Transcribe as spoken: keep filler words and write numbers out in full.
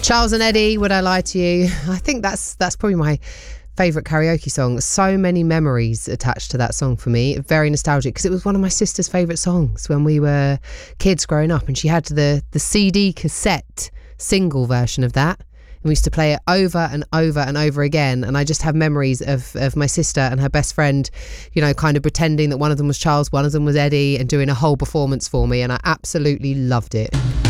Charles and Eddie, Would I Lie to You? I think that's that's probably my favourite karaoke song. So many memories attached to that song for me. Very nostalgic because it was one of my sister's favourite songs when we were kids growing up, and she had the, the C D cassette single version of that. And we used to play it over and over and over again. And I just have memories of, of my sister and her best friend, you know, kind of pretending that one of them was Charles, one of them was Eddie, and doing a whole performance for me. And I absolutely loved it.